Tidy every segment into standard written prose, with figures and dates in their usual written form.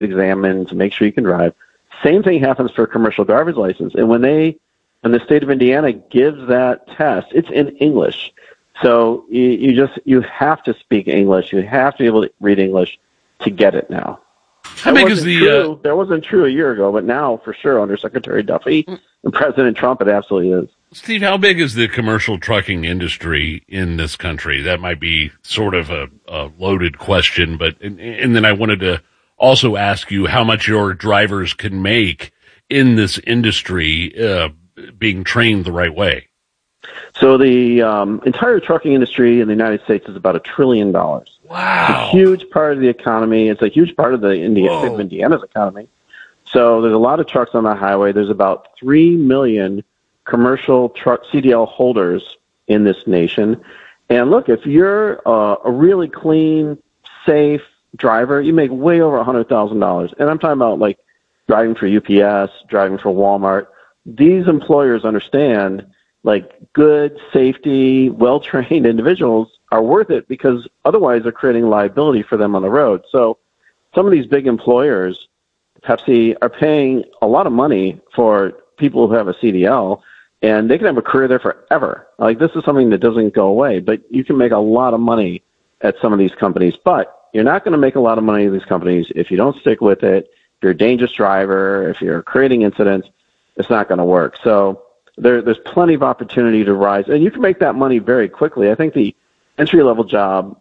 examined to make sure you can drive. Same thing happens for a commercial driver's license. And when the state of Indiana gives that test, it's in English. So you have to speak English. You have to be able to read English to get it now. How big is the... That wasn't true a year ago, but now, for sure, under Secretary Duffy and President Trump, it absolutely is. Steve, how big is the commercial trucking industry in this country? That might be sort of a loaded question, but and then I wanted to also ask you how much your drivers can make in this industry being trained the right way. So the entire trucking industry in the United States is about $1 trillion. Wow. It's a huge part of the economy. It's a huge part of the state of Indiana's economy. So there's a lot of trucks on the highway. There's about 3 million commercial truck CDL holders in this nation. And look, if you're a really clean, safe driver, you make way over $100,000. And I'm talking about like driving for UPS, driving for Walmart. These employers understand like good, safety, well-trained individuals are worth it because otherwise they're creating liability for them on the road. So some of these big employers, Pepsi, are paying a lot of money for people who have a CDL, and they can have a career there forever. Like this is something that doesn't go away, but you can make a lot of money at some of these companies. But you're not going to make a lot of money at these companies if you don't stick with it. If you're a dangerous driver, if you're creating incidents, it's not going to work. So there's plenty of opportunity to rise, and you can make that money very quickly. I think the entry-level job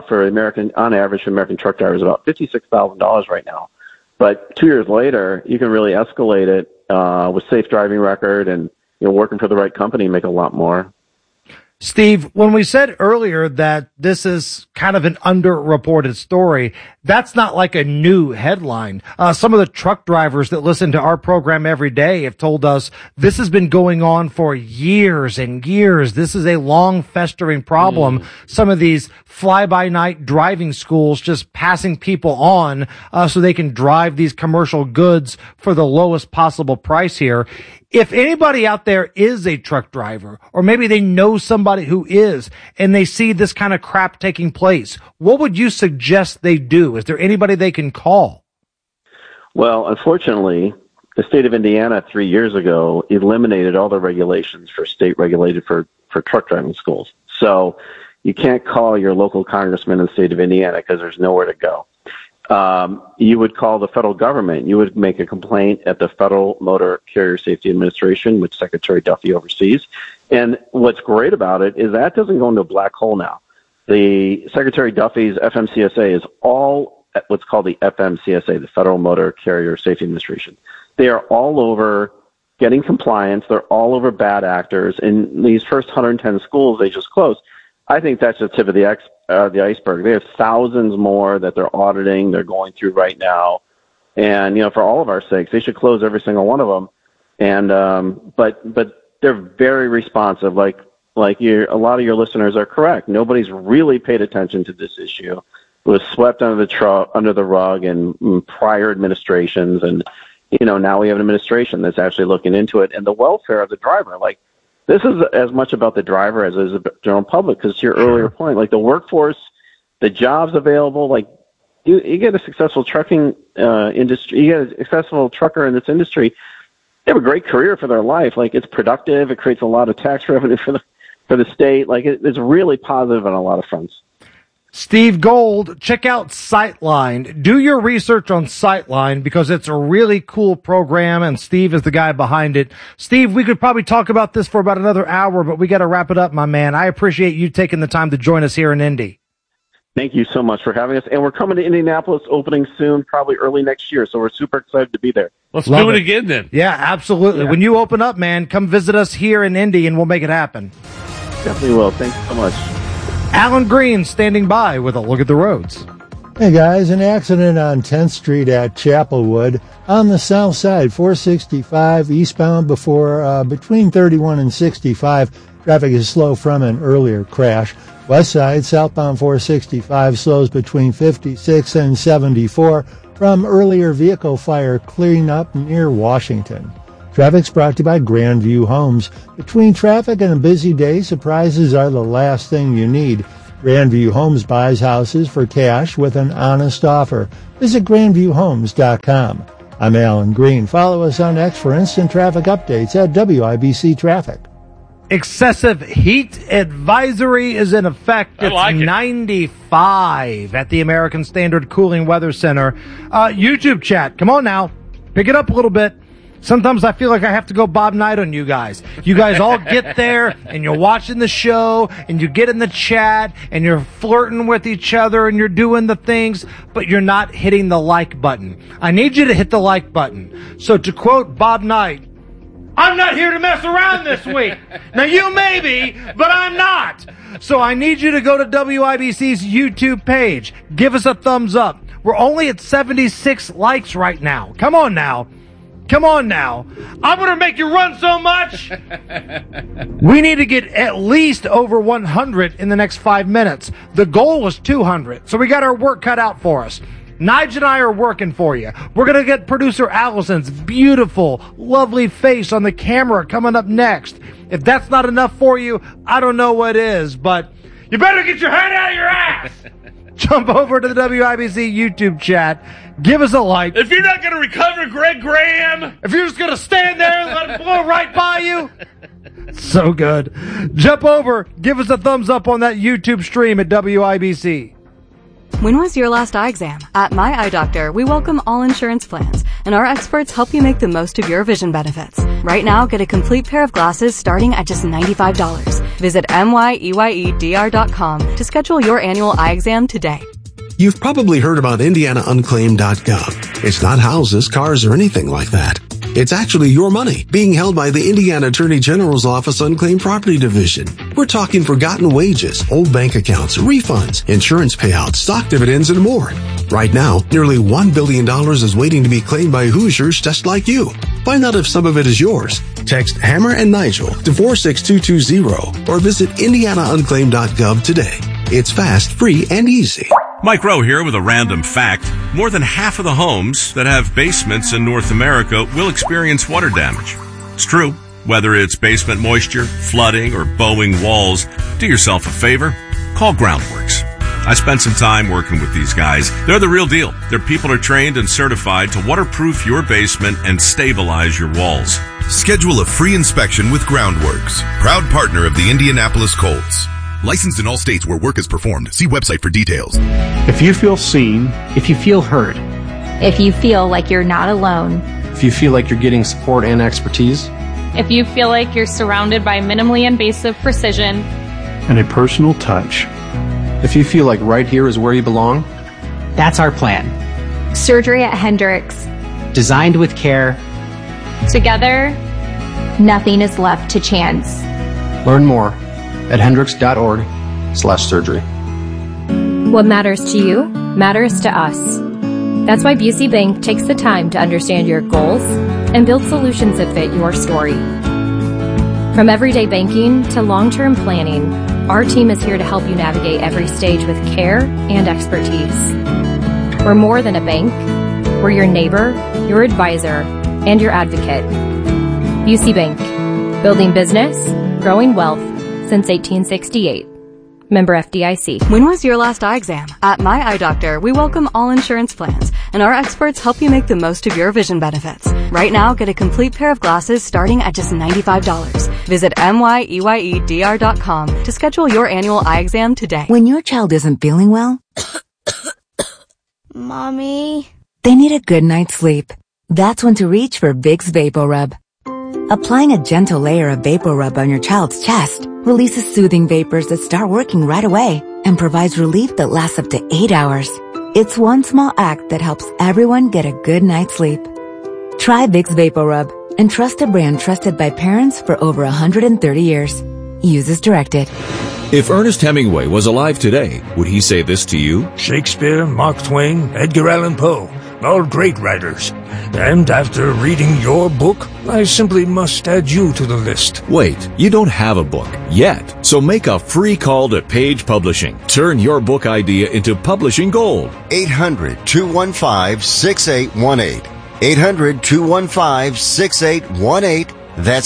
on average for American truck drivers is about $56,000 right now. But 2 years later, you can really escalate it with safe driving record and working for the right company and make a lot more. Steve, when we said earlier that this is kind of an underreported story, that's not like a new headline. Some of the truck drivers that listen to our program every day have told us this has been going on for years and years. This is a long festering problem. Some of these fly-by-night driving schools just passing people on so they can drive these commercial goods for the lowest possible price here. If anybody out there is a truck driver, or maybe they know somebody who is, and they see this kind of crap taking place, what would you suggest they do? Is there anybody they can call? Well, unfortunately, the state of Indiana 3 years ago eliminated all the regulations for state regulated for truck driving schools. So you can't call your local congressman in the state of Indiana because there's nowhere to go. You would call the federal government. You would make a complaint at the Federal Motor Carrier Safety Administration, which Secretary Duffy oversees. And what's great about it is that doesn't go into a black hole now. The Secretary Duffy's FMCSA is all what's called the FMCSA, the Federal Motor Carrier Safety Administration. They are all over getting compliance. They're all over bad actors. And these first 110 schools they just closed, I think that's the tip of the iceberg. They have thousands more that they're auditing, they're going through right now. And, for all of our sakes, they should close every single one of them. And, but they're very responsive. Like a lot of your listeners are correct. Nobody's really paid attention to this issue. It was swept under the rug in prior administrations. And, now we have an administration that's actually looking into it and the welfare of the driver. Like, this is as much about the driver as is the general public, because to your earlier point, like the workforce, the jobs available, like you get a successful trucking industry, you get a successful trucker in this industry, they have a great career for their life. Like it's productive, it creates a lot of tax revenue for the state. Like it's really positive on a lot of fronts. Steve Gold, check out Sightline. Do your research on Sightline because it's a really cool program, and Steve is the guy behind it. Steve, we could probably talk about this for about another hour, but we got to wrap it up, my man. I appreciate you taking the time to join us here in Indy. Thank you so much for having us. And we're coming to Indianapolis opening soon, probably early next year, so we're super excited to be there. Let's do it again then. Yeah, absolutely. Yeah. When you open up, man, come visit us here in Indy, and we'll make it happen. Definitely will. Thanks so much. Alan Green standing by with a look at the roads. Hey guys, an accident on 10th Street at Chapelwood on the south side, 465 eastbound between 31 and 65. Traffic is slow from an earlier crash. West side, southbound 465 slows between 56 and 74 from earlier vehicle fire clearing up near Washington. Traffic's brought to you by Grandview Homes. Between traffic and a busy day, surprises are the last thing you need. Grandview Homes buys houses for cash with an honest offer. Visit grandviewhomes.com. I'm Alan Green. Follow us on X for instant traffic updates at WIBC Traffic. Excessive heat advisory is in effect. It's 95 at the American Standard Cooling Weather Center. YouTube chat, come on now. Pick it up a little bit. Sometimes I feel like I have to go Bob Knight on you guys. You guys all get there and you're watching the show and you get in the chat and you're flirting with each other and you're doing the things, but you're not hitting the like button. I need you to hit the like button. So to quote Bob Knight, I'm not here to mess around this week. Now you may be, but I'm not. So I need you to go to WIBC's YouTube page. Give us a thumbs up. We're only at 76 likes right now. Come on now. Come on now. I'm going to make you run so much. We need to get at least over 100 in the next 5 minutes. The goal is 200. So we got our work cut out for us. Nige and I are working for you. We're going to get producer Allison's beautiful, lovely face on the camera coming up next. If that's not enough for you, I don't know what is, but you better get your hand out of your ass. Jump over to the WIBC YouTube chat. Give us a like. If you're not going to recover Greg Graham. If you're just going to stand there and let it blow right by you. So good. Jump over. Give us a thumbs up on that YouTube stream at WIBC. When was your last eye exam? At My Eye Doctor, we welcome all insurance plans, and our experts help you make the most of your vision benefits. Right now, get a complete pair of glasses starting at just $95. Visit MYEYEDR.com to schedule your annual eye exam today. You've probably heard about IndianaUnclaimed.gov. It's not houses, cars, or anything like that. It's actually your money being held by the Indiana Attorney General's Office Unclaimed Property Division. We're talking forgotten wages, old bank accounts, refunds, insurance payouts, stock dividends, and more. Right now, nearly $1 billion is waiting to be claimed by Hoosiers just like you. Find out if some of it is yours. Text Hammer and Nigel to 46220 or visit IndianaUnclaimed.gov today. It's fast, free, and easy. Mike Rowe here with a random fact. More than half of the homes that have basements in North America will experience water damage. It's true. Whether it's basement moisture, flooding, or bowing walls, do yourself a favor. Call Groundworks. I spent some time working with these guys. They're the real deal. Their people are trained and certified to waterproof your basement and stabilize your walls. Schedule a free inspection with Groundworks, proud partner of the Indianapolis Colts. Licensed in all states where work is performed. See website for details. If you feel seen, if you feel heard, if you feel like you're not alone, if you feel like you're getting support and expertise, if you feel like you're surrounded by minimally invasive precision and a personal touch, if you feel like right here is where you belong, that's our plan. Surgery at Hendricks. Designed with care. Together, nothing is left to chance. Learn more at hendricks.org/surgery. What matters to you matters to us. That's why Busey Bank takes the time to understand your goals and build solutions that fit your story. From everyday banking to long-term planning, our team is here to help you navigate every stage with care and expertise. We're more than a bank. We're your neighbor, your advisor, and your advocate. Busey Bank, building business, growing wealth since 1868. Member FDIC. When was your last eye exam? At My Eye Doctor, we welcome all insurance plans, and our experts help you make the most of your vision benefits. Right now, get a complete pair of glasses starting at just $95. Visit MYEYEDR.com to schedule your annual eye exam today. When your child isn't feeling well, Mommy, they need a good night's sleep. That's when to reach for Vicks VapoRub. Applying a gentle layer of VapoRub on your child's chest releases soothing vapors that start working right away and provides relief that lasts up to 8 hours. It's one small act that helps everyone get a good night's sleep. Try Vicks VapoRub and trust a brand trusted by parents for over 130 years. Use as directed. If Ernest Hemingway was alive today, would he say this to you? Shakespeare, Mark Twain, Edgar Allan Poe, all great writers. And after reading your book, I simply must add you to the list. Wait, you don't have a book yet. So make a free call to Page Publishing. Turn your book idea into publishing gold. 800-215-6818. 800-215-6818. That's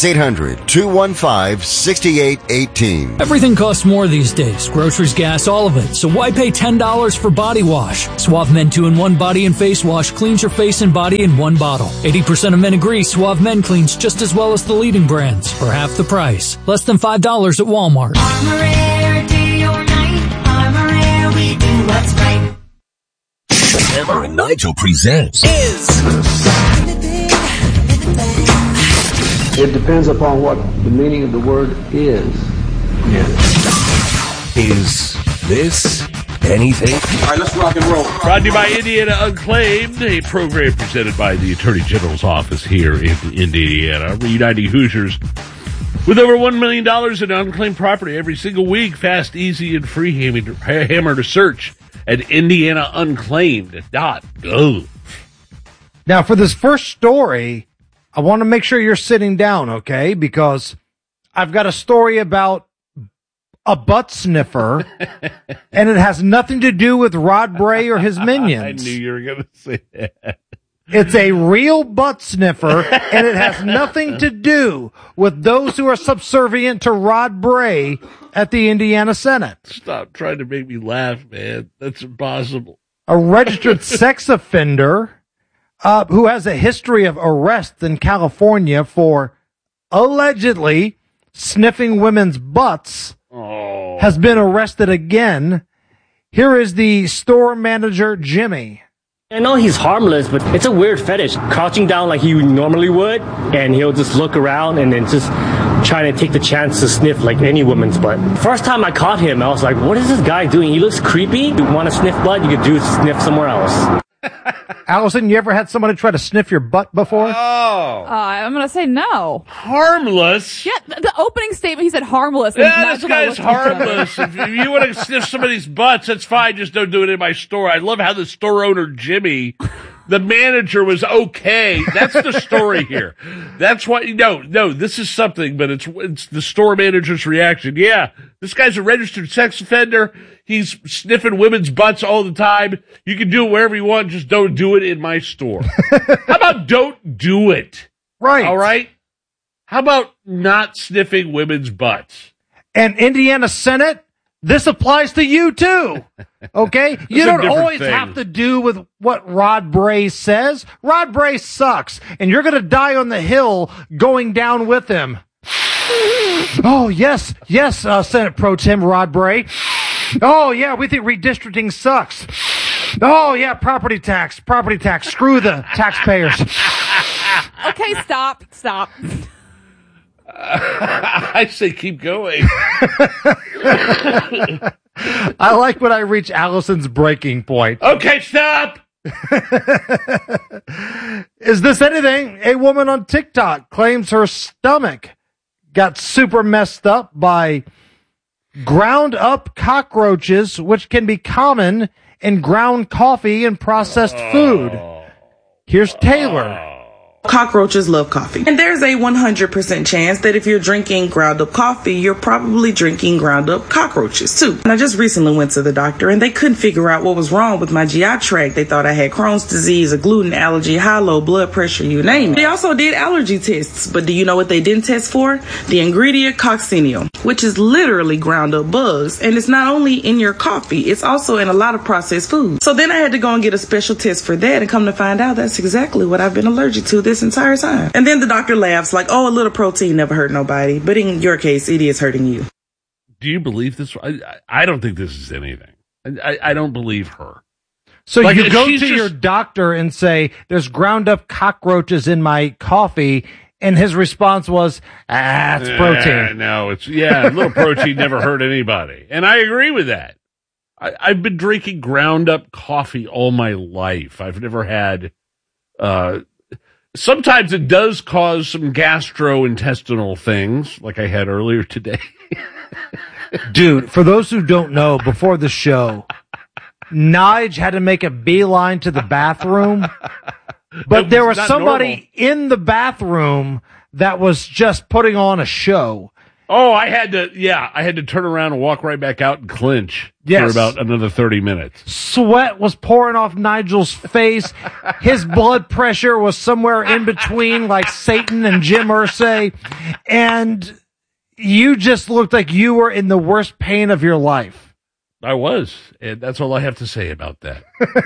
800-215-6818. Everything costs more these days. Groceries, gas, all of it. So why pay $10 for body wash? Suave Men 2-in-1 Body and Face Wash cleans your face and body in one bottle. 80% of men agree Suave Men cleans just as well as the leading brands for half the price. Less than $5 at Walmart. Armor Air, day or night. Armor Air, we do what's right. Hammer and Nigel presents It depends upon what the meaning of the word is. Is this anything? All right, let's rock and roll. Brought to you by Indiana Unclaimed, a program presented by the Attorney General's office here in Indiana, reuniting Hoosiers with over $1 million in unclaimed property every single week. Fast, easy, and free hammer to search at IndianaUnclaimed.gov. Now, for this first story, I want to make sure you're sitting down, okay? Because I've got a story about a butt sniffer, and it has nothing to do with Rod Bray or his minions. I knew you were going to say that. It's a real butt sniffer, and it has nothing to do with those who are subservient to Rod Bray at the Indiana Senate. Stop trying to make me laugh, man. That's impossible. A registered sex offender who has a history of arrests in California for allegedly sniffing women's butts has been arrested again. Here is the store manager, Jimmy. I know he's harmless, but it's a weird fetish. Crouching down like he normally would, and he'll just look around and then just trying to take the chance to sniff like any woman's butt. First time I caught him, I was like, what is this guy doing? He looks creepy. You want to sniff butt? You could sniff somewhere else. Allison, you ever had somebody try to sniff your butt before? I'm going to say no. Harmless? Yeah, the opening statement, he said harmless. Yeah, this guy's harmless. If you want to sniff somebody's butts, that's fine. Just don't do it in my store. I love how the store owner, Jimmy, the manager, was okay. That's the story here. That's why, no, this is something, but it's the store manager's reaction. Yeah, this guy's a registered sex offender. He's sniffing women's butts all the time. You can do it wherever you want. Just don't do it in my store. How about don't do it? Right. All right? How about not sniffing women's butts? And Indiana Senate, this applies to you too. Okay? You don't always have to do with what Rod Bray says. Rod Bray sucks, and you're going to die on the hill going down with him. Oh, yes, Senate Pro Tem Rod Bray. Oh, yeah, we think redistricting sucks. Oh, yeah, property tax. Screw the taxpayers. Okay, stop. I say keep going. I like when I reach Allison's breaking point. Okay, stop. Is this anything? A woman on TikTok claims her stomach got super messed up by ground up cockroaches, which can be common in ground coffee and processed food. Here's Taylor. Cockroaches love coffee. And there's a 100% chance that if you're drinking ground up coffee, you're probably drinking ground up cockroaches too. And I just recently went to the doctor and they couldn't figure out what was wrong with my GI tract. They thought I had Crohn's disease, a gluten allergy, high, low blood pressure, you name it. They also did allergy tests, but do you know what they didn't test for? The ingredient coccineal, which is literally ground up bugs. And it's not only in your coffee, it's also in a lot of processed foods. So then I had to go and get a special test for that and come to find out that's exactly what I've been allergic to this entire time. And then the doctor laughs like, oh, a little protein never hurt nobody. But in your case, it is hurting you. Do you believe this? I don't think this is anything. I don't believe her. So like, you go to your doctor and say, there's ground up cockroaches in my coffee. And his response was, it's protein. No, a little protein never hurt anybody. And I agree with that. I've been drinking ground up coffee all my life. I've never had, sometimes it does cause some gastrointestinal things like I had earlier today. Dude, for those who don't know, before the show, Nige had to make a beeline to the bathroom, but there was somebody in the bathroom that was just putting on a show. Oh, I had to turn around and walk right back out and clinch for about another 30 minutes. Sweat was pouring off Nigel's face. His blood pressure was somewhere in between, like Satan and Jim Irsay. And you just looked like you were in the worst pain of your life. I was, and that's all I have to say about that.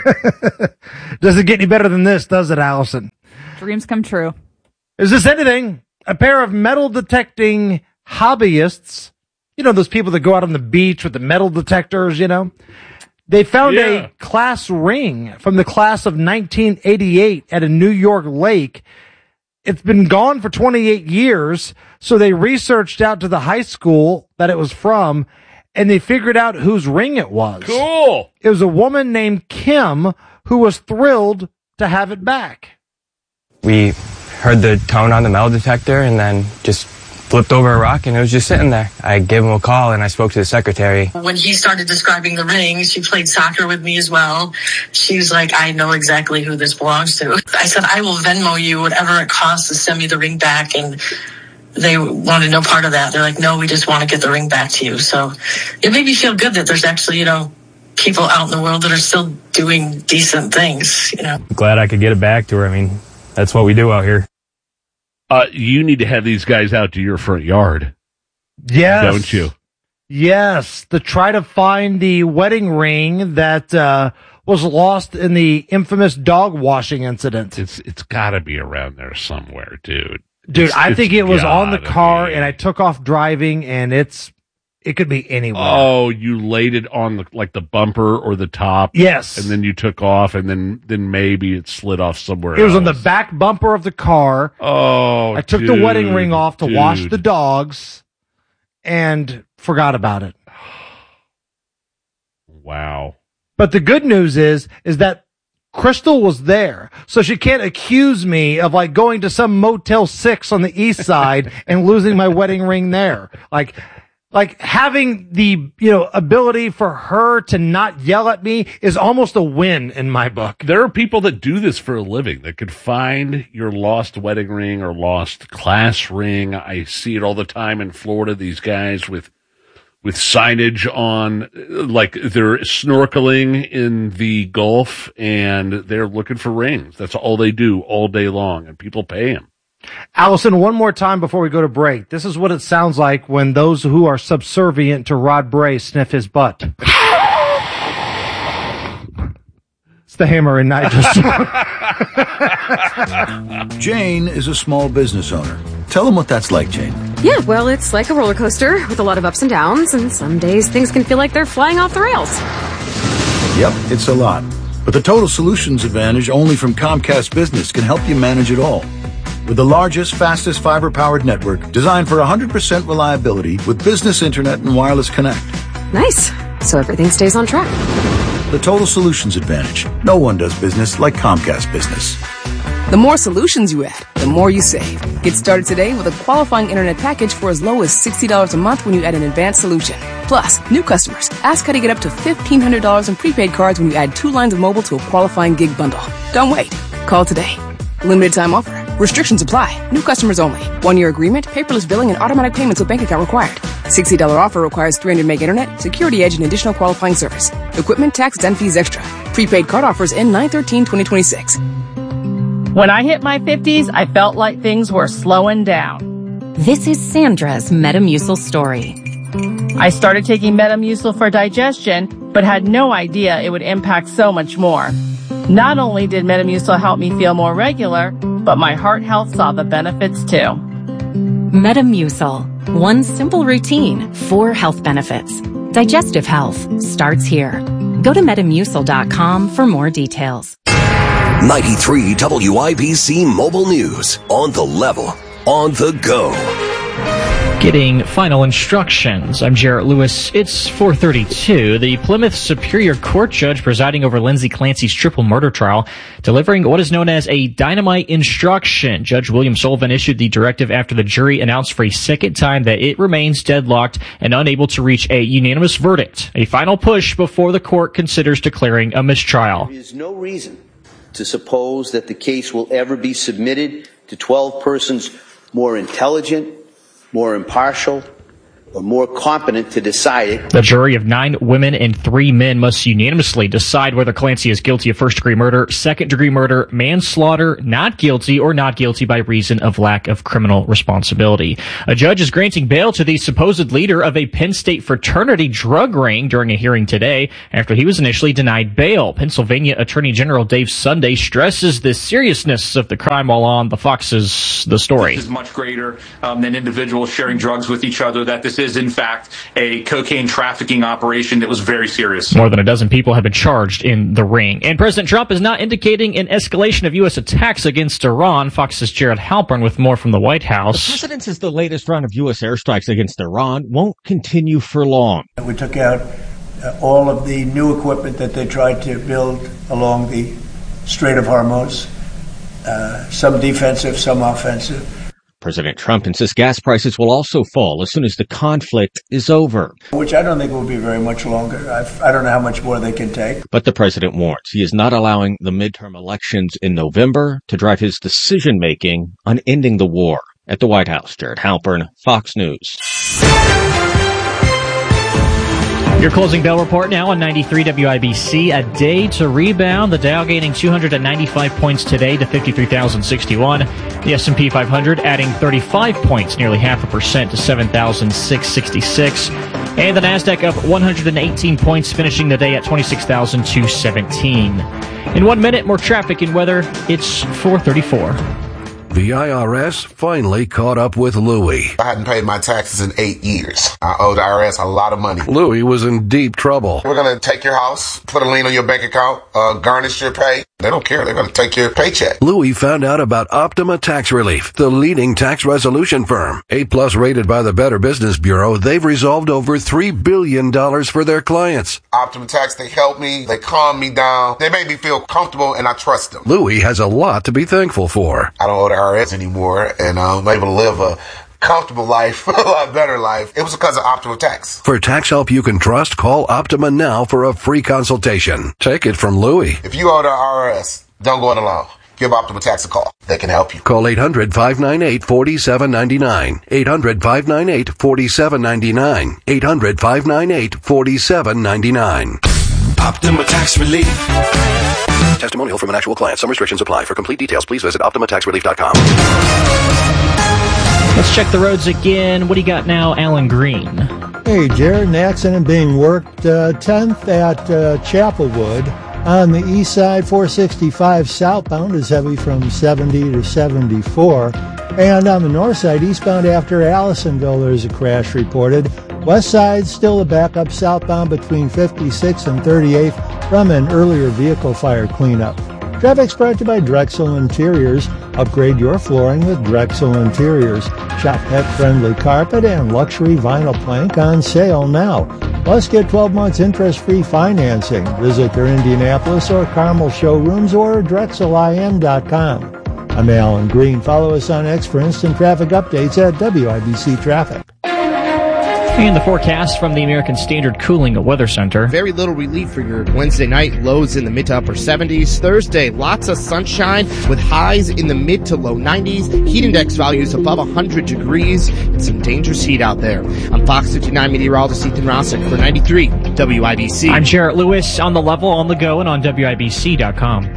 Doesn't get any better than this, does it, Allison? Dreams come true. Is this anything? A pair of metal detecting hobbyists, you know, those people that go out on the beach with the metal detectors, you know, they found a class ring from the class of 1988 at a New York lake. It's been gone for 28 years. So they researched out to the high school that it was from, and they figured out whose ring it was. Cool. It was a woman named Kim who was thrilled to have it back. We heard the tone on the metal detector and then just flipped over a rock and it was just sitting there. I gave him a call and I spoke to the secretary. When he started describing the ring, she played soccer with me as well. She was like, I know exactly who this belongs to. I said, I will Venmo you whatever it costs to send me the ring back. And they wanted no part of that. They're like, no, we just want to get the ring back to you. So it made me feel good that there's actually, you know, people out in the world that are still doing decent things, you know. Glad I could get it back to her. I mean, that's what we do out here. You need to have these guys out to your front yard. Yes. Don't you? Yes. To try to find the wedding ring that was lost in the infamous dog washing incident. It's got to be around there somewhere, dude. Dude, I think it was on the car and I took off driving and it could be anywhere. Oh, you laid it on the bumper or the top. Yes. And then you took off and then maybe it slid off somewhere It was else. on the back bumper of the car. Oh, I took the wedding ring off to wash the dogs and forgot about it. Wow. But the good news is that Crystal was there, so she can't accuse me of like going to some Motel 6 on the east side and losing my wedding ring there. Like having the, you know, ability for her to not yell at me is almost a win in my book. There are people that do this for a living that could find your lost wedding ring or lost class ring. I see it all the time in Florida. These guys with signage on, like they're snorkeling in the Gulf and they're looking for rings. That's all they do all day long, and people pay them. Allison, one more time before we go to break. This is what it sounds like when those who are subservient to Rod Bray sniff his butt. It's the Hammer and Nigel song. Jane is a small business owner. Tell them what that's like, Jane. Yeah, well, it's like a roller coaster with a lot of ups and downs, and some days things can feel like they're flying off the rails. Yep, it's a lot. But the Total Solutions Advantage only from Comcast Business can help you manage it all. With the largest, fastest fiber-powered network designed for 100% reliability with business internet and wireless connect. Nice. So everything stays on track. The Total Solutions Advantage. No one does business like Comcast Business. The more solutions you add, the more you save. Get started today with a qualifying internet package for as low as $60 a month when you add an advanced solution. Plus, new customers, ask how to get up to $1,500 in prepaid cards when you add 2 lines of mobile to a qualifying gig bundle. Don't wait. Call today. Limited time offer. Restrictions apply. New customers only. 1-year agreement, paperless billing, and automatic payments with bank account required. $60 offer requires 300 meg internet, security edge, and additional qualifying service. Equipment, tax, and fees extra. Prepaid card offers end 9/13/2026. When I hit my 50s, I felt like things were slowing down. This is Sandra's Metamucil story. I started taking Metamucil for digestion, but had no idea it would impact so much more. Not only did Metamucil help me feel more regular, but my heart health saw the benefits too. Metamucil. One simple routine, 4 health benefits. Digestive health starts here. Go to Metamucil.com for more details. 93 WIBC Mobile News. On the level. On the go. Getting final instructions. I'm Jarrett Lewis. It's 4:32. The Plymouth Superior Court judge presiding over Lindsay Clancy's triple murder trial, delivering what is known as a dynamite instruction. Judge William Sullivan issued the directive after the jury announced for a second time that it remains deadlocked and unable to reach a unanimous verdict. A final push before the court considers declaring a mistrial. There is no reason to suppose that the case will ever be submitted to 12 persons more intelligent, more impartial, or more competent to decide it. The jury of 9 women and 3 men must unanimously decide whether Clancy is guilty of first-degree murder, second-degree murder, manslaughter, not guilty, or not guilty by reason of lack of criminal responsibility. A judge is granting bail to the supposed leader of a Penn State fraternity drug ring during a hearing today after he was initially denied bail. Pennsylvania Attorney General Dave Sunday stresses the seriousness of the crime while on the Fox's The Story. This is much greater than individuals sharing drugs with each other, that this is, in fact, a cocaine trafficking operation that was very serious. More than a dozen people have been charged in the ring. And President Trump is not indicating an escalation of U.S. attacks against Iran. Fox's Jared Halpern with more from the White House. The president says the latest round of U.S. airstrikes against Iran won't continue for long. We took out all of the new equipment that they tried to build along the Strait of Hormuz, some defensive, some offensive. President Trump insists gas prices will also fall as soon as the conflict is over. Which I don't think will be very much longer. I don't know how much more they can take. But the president warns he is not allowing the midterm elections in November to drive his decision-making on ending the war. At the White House, Jared Halpern, Fox News. Your closing bell report now on 93 WIBC. A day to rebound. The Dow gaining 295 points today to 53,061. The S&P 500 adding 35 points, nearly 0.5% to 7,666. And the Nasdaq up 118 points, finishing the day at 26,217. In 1 minute, more traffic and weather. It's 4:34. The IRS finally caught up with Louie. I hadn't paid my taxes in 8 years. I owe the IRS a lot of money. Louie was in deep trouble. We're going to take your house, put a lien on your bank account, garnish your pay. They don't care. They're going to take your paycheck. Louie found out about Optima Tax Relief, the leading tax resolution firm. A+ rated by the Better Business Bureau, they've resolved over $3 billion for their clients. Optima Tax, they help me. They calm me down. They make me feel comfortable, and I trust them. Louie has a lot to be thankful for. I don't owe the IRS anymore, and I'm able to live a comfortable life, a lot better life. It was because of Optima Tax. For tax help you can trust, call Optima now for a free consultation. Take it from Louie. If you owe the IRS, don't go it alone. Give Optima Tax a call. They can help you. Call 800-598-4799. 800-598-4799. 800-598-4799. Optima Tax Relief. Testimonial from an actual client. Some restrictions apply. For complete details, please visit OptimaTaxRelief.com. Let's check the roads again. What do you got now, Alan Green? Hey, Jared, an accident being worked 10th at Chapelwood. On the east side, 465 southbound is heavy from 70 to 74. And on the north side, eastbound after Allisonville, there's a crash reported. West side, still a backup southbound between 56 and 38th from an earlier vehicle fire cleanup. Traffic's brought to you by Drexel Interiors. Upgrade your flooring with Drexel Interiors. Shop pet-friendly carpet and luxury vinyl plank on sale now. Plus, get 12 months interest-free financing. Visit their Indianapolis or Carmel showrooms or DrexelIN.com. I'm Alan Green. Follow us on X for instant traffic updates at WIBC Traffic. And the forecast from the American Standard Cooling Weather Center. Very little relief for your Wednesday night. Lows in the mid to upper 70s. Thursday, lots of sunshine with highs in the mid to low 90s. Heat index values above 100 degrees. And some dangerous heat out there. I'm Fox 59 meteorologist Ethan Rossick for 93 WIBC. I'm Jarrett Lewis on the level, on the go, and on WIBC.com.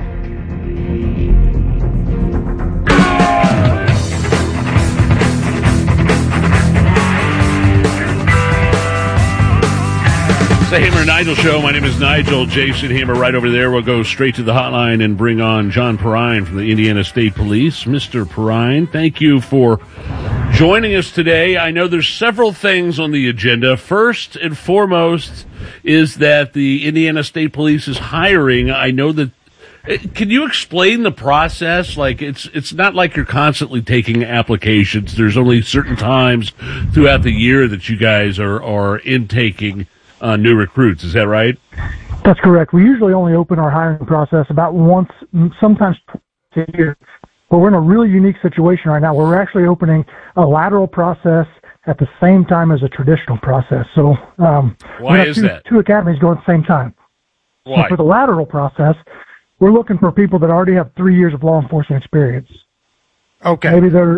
The Hammer and Nigel Show. My name is Nigel. Jason Hammer right over there. We'll go straight to the hotline and bring on John Perrine from the Indiana State Police. Mr. Perrine, thank you for joining us today. I know there's several things on the agenda. First and foremost is that the Indiana State Police is hiring. I know that. Can you explain the process? Like, it's not like you're constantly taking applications. There's only certain times throughout the year that you guys are intaking new recruits. Is that right? That's correct. We usually only open our hiring process about once, sometimes twice a year. But we're in a really unique situation right now where we're actually opening a lateral process at the same time as a traditional process. So why is that? Two academies go at the same time. Why? So for the lateral process, we're looking for people that already have 3 years of law enforcement experience. Okay. Maybe they're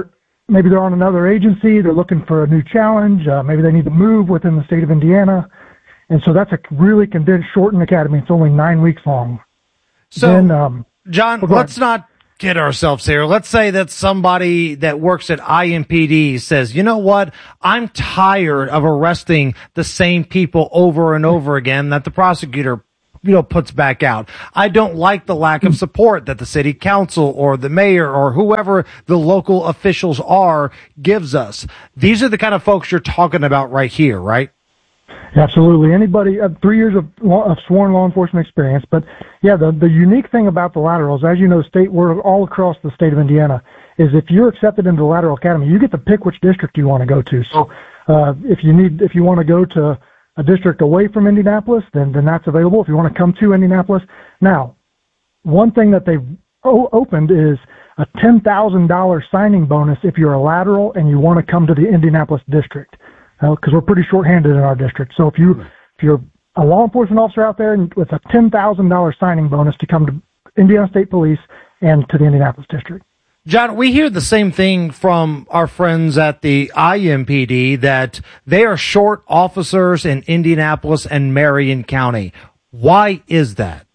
maybe they're on another agency, they're looking for a new challenge, maybe they need to move within the state of Indiana. And so that's a really condensed, shortened academy. It's only 9 weeks long. So, then, John, let's not kid ourselves here. Let's say that somebody that works at IMPD says, you know what? I'm tired of arresting the same people over and over again that the prosecutor puts back out. I don't like the lack of support that the city council or the mayor or whoever the local officials are gives us. These are the kind of folks you're talking about right here, right? Absolutely. Anybody, 3 years of sworn law enforcement experience. But yeah, the unique thing about the laterals, as you know, we're all across the state of Indiana, is if you're accepted into the Lateral Academy, you get to pick which district you want to go to. So, if you want to go to a district away from Indianapolis, then that's available. If you want to come to Indianapolis. Now, one thing that they've opened is a $10,000 signing bonus if you're a lateral and you want to come to the Indianapolis district, because we're pretty short-handed in our district. So if you're a law enforcement officer out there, and with a $10,000 signing bonus to come to Indiana State Police and to the Indianapolis district. John, we hear the same thing from our friends at the IMPD that they are short officers in Indianapolis and Marion County. Why is that?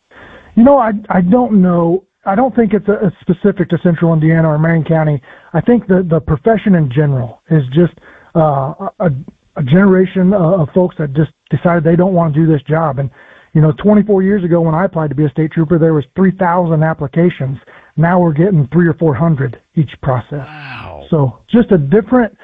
I don't know. I don't think it's a specific to Central Indiana or Marion County. I think the profession in general is just a generation of folks that just decided they don't want to do this job. And 24 years ago when I applied to be a state trooper, there was 3,000 applications. Now we're getting 300 or 400 each process. Wow. So just a different,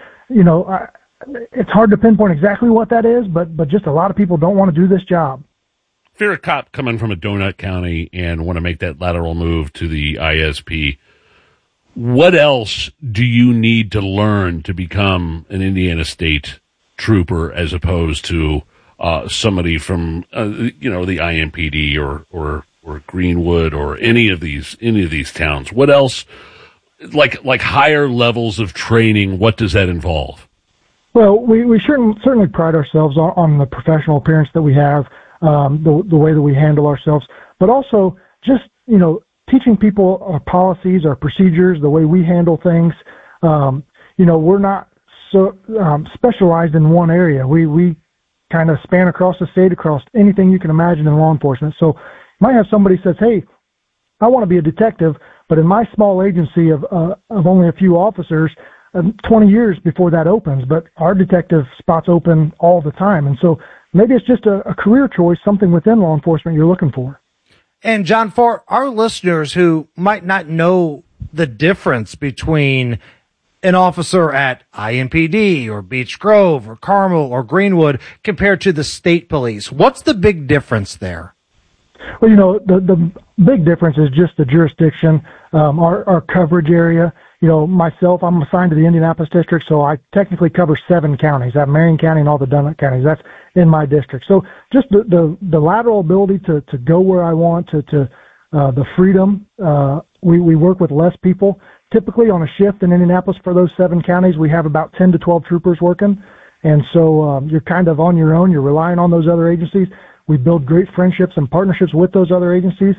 it's hard to pinpoint exactly what that is, but just a lot of people don't want to do this job. If you're a cop coming from a donut county and want to make that lateral move to the ISP, what else do you need to learn to become an Indiana State trooper as opposed to somebody from the IMPD or Greenwood or any of these towns? What else, like higher levels of training, what does that involve? Well, we certainly pride ourselves on the professional appearance that we have, the way that we handle ourselves, but also just teaching people our policies, our procedures, the way we handle things. We're not so specialized in one area. We kind of span across the state, across anything you can imagine in law enforcement. So you might have somebody says, hey, I want to be a detective, but in my small agency of only a few officers, 20 years before that opens, but our detective spots open all the time. And so maybe it's just a career choice, something within law enforcement you're looking for. And John, for our listeners who might not know the difference between an officer at IMPD or Beech Grove or Carmel or Greenwood compared to the state police, what's the big difference there? Well, the big difference is just the jurisdiction, our coverage area. Myself, I'm assigned to the Indianapolis district, so I technically cover 7 counties. I have Marion County and all the donut counties. That's in my district. So just the lateral ability to go where I want, to the freedom. We work with less people. Typically on a shift in Indianapolis for those 7 counties, we have about 10 to 12 troopers working. And so you're kind of on your own. You're relying on those other agencies. We build great friendships and partnerships with those other agencies.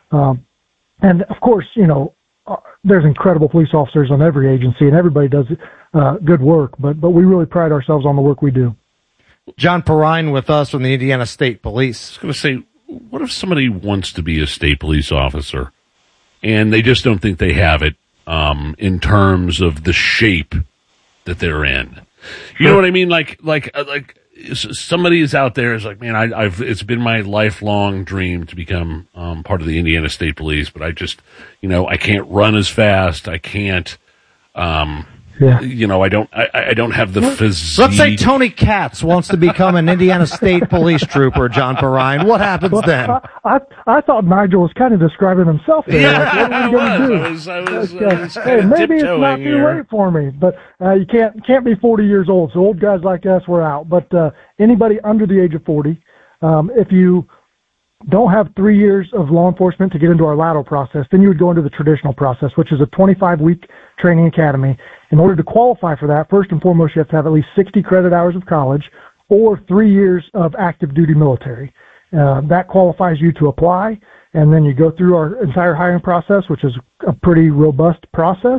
And of course, there's incredible police officers on every agency, and everybody does good work, but we really pride ourselves on the work we do. John Perrine with us from the Indiana State Police. I was going to say, what if somebody wants to be a state police officer and they just don't think they have it in terms of the shape that they're in? You know what I mean? Like somebody is out there is like, man, it's been my lifelong dream to become part of the Indiana State Police, but I just, I can't run as fast. I can't, I don't have the physique. Let's say Tony Katz wants to become an Indiana State Police trooper, John Perrine. What happens then? I thought Nigel was kind of describing himself there. Yeah, Hey, maybe it's not too late for me, but you can't be 40 years old. So old guys like us, we're out. But anybody under the age of 40, if you don't have 3 years of law enforcement to get into our lateral process, then you would go into the traditional process, which is a 25-week training academy. In order to qualify for that, first and foremost, you have to have at least 60 credit hours of college or 3 years of active duty military. That qualifies you to apply, and then you go through our entire hiring process, which is a pretty robust process.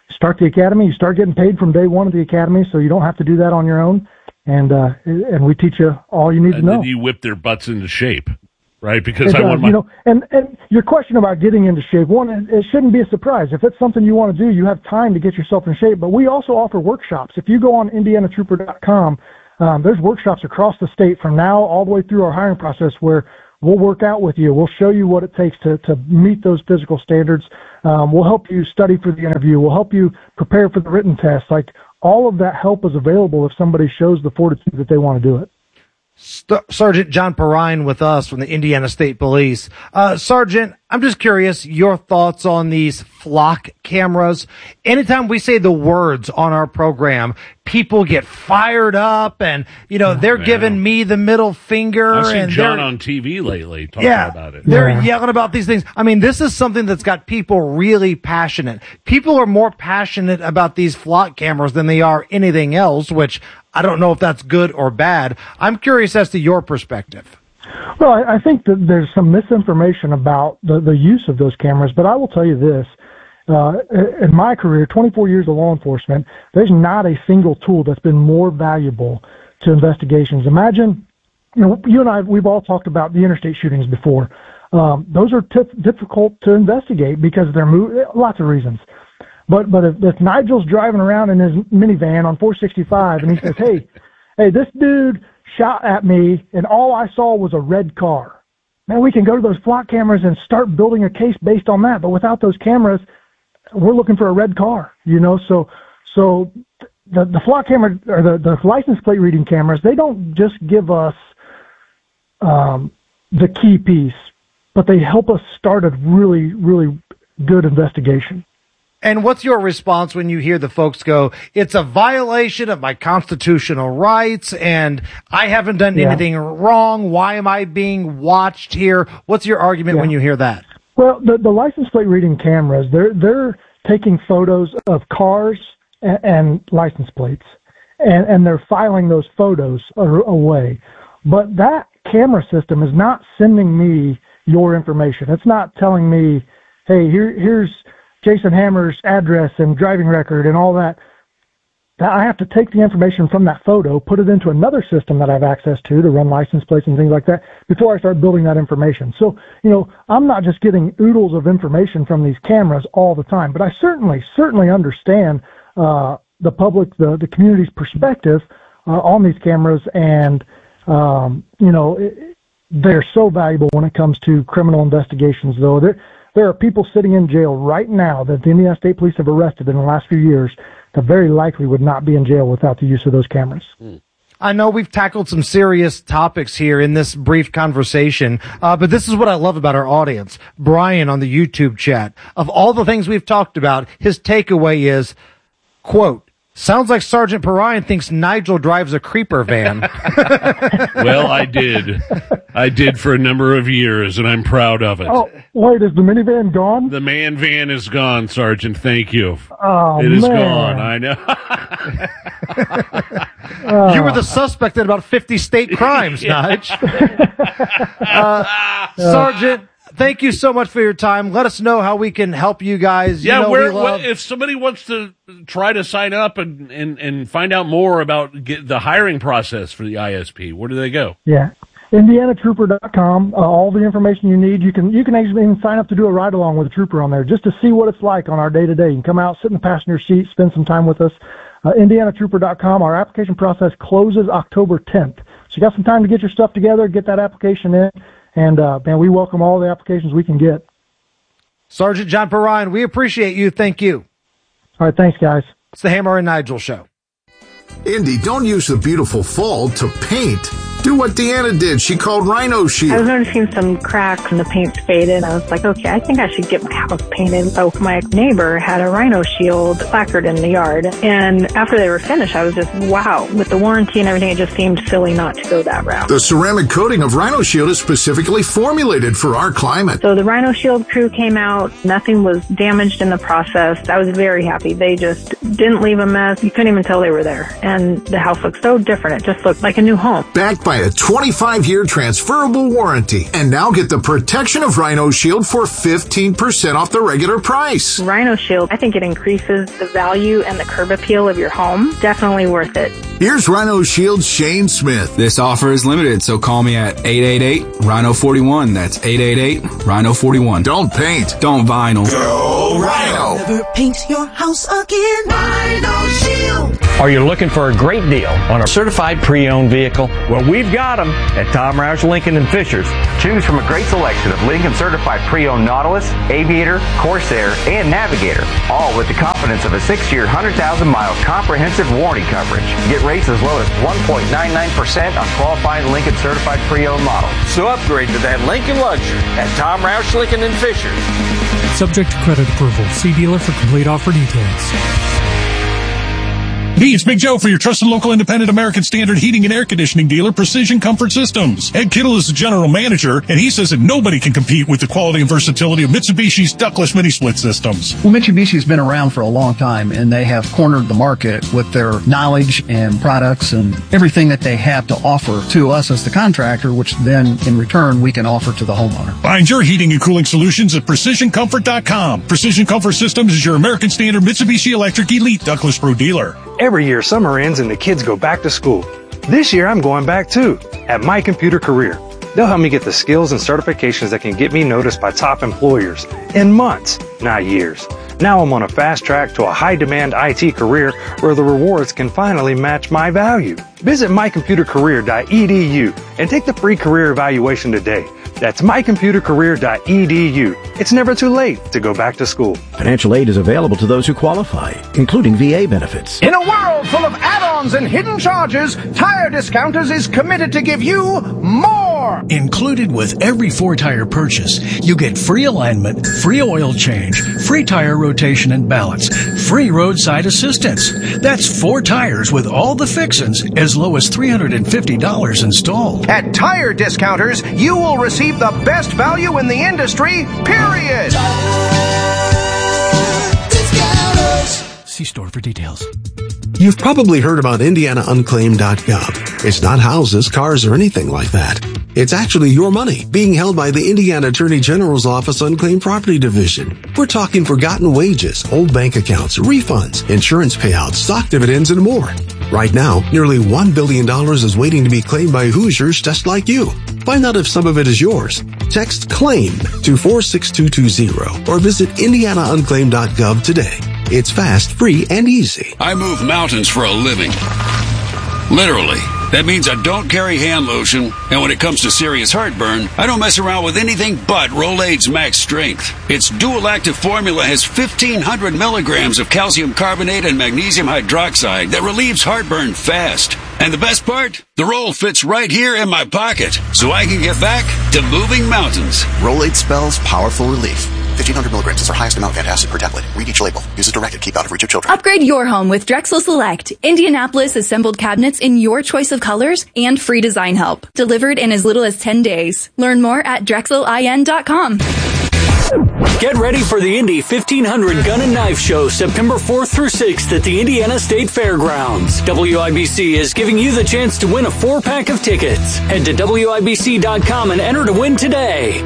start the academy. You start getting paid from day one at the academy, so you don't have to do that on your own. And we teach you all you need to know. And then you whip their butts into shape, right? Because I want my... and your question about getting into shape, one, it shouldn't be a surprise. If it's something you want to do, you have time to get yourself in shape. But we also offer workshops. If you go on IndianaTrooper.com, there's workshops across the state from now all the way through our hiring process where we'll work out with you. We'll show you what it takes to meet those physical standards. We'll help you study for the interview. We'll help you prepare for the written test. Like, all of that help is available if somebody shows the fortitude that they want to do it. Sergeant John Perrine with us from the Indiana State Police. Sergeant, I'm just curious, your thoughts on these flock cameras. Anytime we say the words on our program, people get fired up and, they're giving me the middle finger. I've seen and John on TV lately talking about it. They're yelling about these things. I mean, this is something that's got people really passionate. People are more passionate about these flock cameras than they are anything else, which I don't know if that's good or bad. I'm curious as to your perspective. Well, I think that there's some misinformation about the use of those cameras, but I will tell you this. In my career, 24 years of law enforcement, there's not a single tool that's been more valuable to investigations. Imagine, you and I, we've all talked about the interstate shootings before. Those are difficult to investigate because they're lots of reasons. But if Nigel's driving around in his minivan on 465 and he says, hey, this dude shot at me and all I saw was a red car. Man, we can go to those flock cameras and start building a case based on that. But without those cameras, we're looking for a red car, So the flock camera or the license plate reading cameras, they don't just give us the key piece, but they help us start a really, really good investigation. And what's your response when you hear the folks go, it's a violation of my constitutional rights and I haven't done anything wrong. Why am I being watched here? What's your argument when you hear that? Well, the license plate reading cameras, they're taking photos of cars and license plates and they're filing those photos away. But that camera system is not sending me your information. It's not telling me, hey, here's Jason Hammer's address and driving record and all that. I have to take the information from that photo, put it into another system that I have access to run license plates and things like that before I start building that information. So, I'm not just getting oodles of information from these cameras all the time, but I certainly understand the public, the community's perspective on these cameras. And, they're so valuable when it comes to criminal investigations, though. There are people sitting in jail right now that the Indiana State Police have arrested in the last few years that very likely would not be in jail without the use of those cameras. I know we've tackled some serious topics here in this brief conversation, but this is what I love about our audience. Brian on the YouTube chat, of all the things we've talked about, his takeaway is, quote, sounds like Sergeant Perrine thinks Nigel drives a creeper van. Well, I did for a number of years, and I'm proud of it. Oh, wait, is the minivan gone? The man van is gone, Sergeant. Thank you. Oh, it is gone. I know. You were the suspect in about 50 state crimes, Nige. Sergeant, thank you so much for your time. Let us know how we can help you guys. Yeah, if somebody wants to try to sign up and find out more about the hiring process for the ISP, where do they go? Yeah, IndianaTrooper.com. All the information you need. You can actually even sign up to do a ride along with a trooper on there just to see what it's like on our day to day. You can come out, sit in the passenger seat, spend some time with us. IndianaTrooper.com. Our application process closes October 10th, so you got some time to get your stuff together, get that application in. And, man, we welcome all the applications we can get. Sergeant John Perrine, we appreciate you. Thank you. All right, thanks, guys. It's the Hammer and Nigel Show. Indy, don't use the beautiful fall to paint. Do what Deanna did. She called Rhino Shield. I was noticing some cracks and the paint's faded. I was like, okay, I think I should get my house painted. So my neighbor had a Rhino Shield placard in the yard. And after they were finished, I was just, wow. With the warranty and everything, it just seemed silly not to go that route. The ceramic coating of Rhino Shield is specifically formulated for our climate. So the Rhino Shield crew came out. Nothing was damaged in the process. I was very happy. They just Didn't leave a mess. You couldn't even tell they were there. And the house looked so different. It just looked like a new home. Backed by a 25-year transferable warranty. And now get the protection of Rhino Shield for 15% off the regular price. Rhino Shield, I think it increases the value and the curb appeal of your home. Definitely worth it. Here's Rhino Shield's Shane Smith. This offer is limited, so call me at 888-RHINO-41. That's 888-RHINO-41. Don't paint. Don't vinyl. Go Rhino. Never paint your house again. Rhino Shield. Are you looking for a great deal on a certified pre-owned vehicle? Well, we've got them at Tom Roush Lincoln and Fishers. Choose from a great selection of Lincoln certified pre-owned Nautilus, Aviator, Corsair, and Navigator, all with the confidence of a 6-year, 100,000-mile comprehensive warranty coverage. Get rates as low as 1.99% on qualifying Lincoln certified pre-owned models. So upgrade to that Lincoln luxury at Tom Roush Lincoln and Fishers. Subject to credit approval. See dealer for complete offer details. Hey, it's Big Joe for your trusted local independent American Standard heating and air conditioning dealer, Precision Comfort Systems. Ed Kittle is the general manager, and he says that nobody can compete with the quality and versatility of Mitsubishi's ductless mini-split systems. Well, Mitsubishi's been around for a long time, and they have cornered the market with their knowledge and products and everything that they have to offer to us as the contractor, which then, in return, we can offer to the homeowner. Find your heating and cooling solutions at PrecisionComfort.com. Precision Comfort Systems is your American Standard Mitsubishi Electric Elite Ductless Pro dealer. Every year, summer ends and the kids go back to school. This year, I'm going back too, at My Computer Career. They'll help me get the skills and certifications that can get me noticed by top employers in months, not years. Now I'm on a fast track to a high-demand IT career where the rewards can finally match my value. Visit mycomputercareer.edu and take the free career evaluation today. That's mycomputercareer.edu. It's never too late to go back to school. Financial aid is available to those who qualify, including VA benefits. In a world full of add-ons and hidden charges, Tire Discounters is committed to give you more. Included with every 4-tire purchase, you get free alignment, free oil change, free tire rotation and balance, free roadside assistance. That's 4 tires with all the fixins as low as $350 installed. At Tire Discounters, you will receive the best value in the industry, period. See store for details. You've probably heard about IndianaUnclaimed.gov. It's not houses, cars, or anything like that. It's actually your money being held by the Indiana Attorney General's Office Unclaimed Property Division. We're talking forgotten wages, old bank accounts, refunds, insurance payouts, stock dividends, and more. Right now, nearly $1 billion is waiting to be claimed by Hoosiers just like you. Find out if some of it is yours. Text CLAIM to 46220 or visit IndianaUnclaimed.gov today. It's fast, free, and easy. I move mountains for a living. Literally. That means I don't carry hand lotion, and when it comes to serious heartburn, I don't mess around with anything but Rolaids Max Strength. Its dual active formula has 1,500 milligrams of calcium carbonate and magnesium hydroxide that relieves heartburn fast. And the best part? The roll fits right here in my pocket, so I can get back to moving mountains. Rolaids spells powerful relief. 1,500 milligrams is our highest amount of antacid per tablet. Read each label. Use as directed. Keep out of reach of children. Upgrade your home with Drexel Select. Indianapolis assembled cabinets in your choice of colors and free design help. Delivered in as little as 10 days. Learn more at DrexelIN.com. Get ready for the Indy 1500 Gun and Knife Show September 4th through 6th at the Indiana State Fairgrounds. WIBC is giving you the chance to win a 4-pack of tickets. Head to WIBC.com and enter to win today.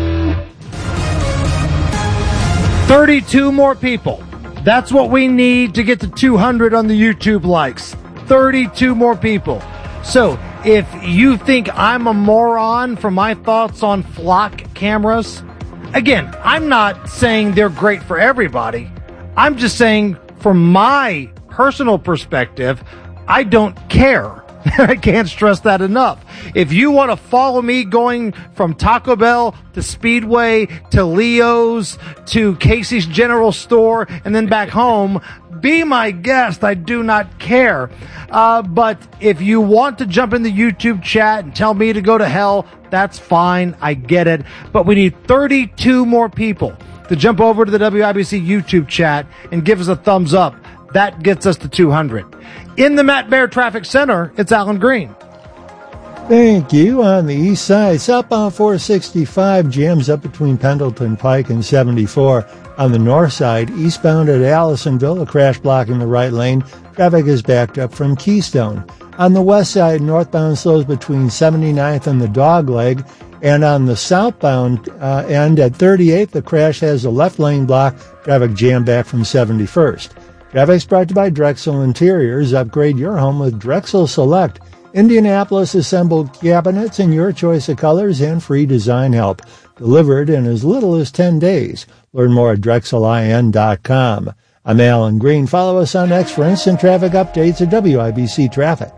32 more people. That's what we need to get to 200 on the YouTube likes. 32 more people. So if you think I'm a moron for my thoughts on flock cameras, again, I'm not saying they're great for everybody. I'm just saying from my personal perspective, I don't care. I can't stress that enough. If you want to follow me going from Taco Bell to Speedway to Leo's to Casey's General Store and then back home, be my guest. I do not care. But if you want to jump in the YouTube chat and tell me to go to hell, that's fine. I get it. But we need 32 more people to jump over to the WIBC YouTube chat and give us a thumbs up. That gets us to 200. In the Matt Bear Traffic Center, it's Alan Green. Thank you. On the east side, southbound 465 jams up between Pendleton Pike and 74. On the north side, eastbound at Allisonville, a crash blocking the right lane. Traffic is backed up from Keystone. On the west side, northbound slows between 79th and the Dogleg. And on the southbound end at 38th, the crash has a left lane block. Traffic jammed back from 71st. Traffic's brought to you by Drexel Interiors. Upgrade your home with Drexel Select. Indianapolis assembled cabinets in your choice of colors and free design help. Delivered in as little as 10 days. Learn more at DrexelIN.com. I'm Alan Green. Follow us on X for instant traffic updates at WIBC Traffic.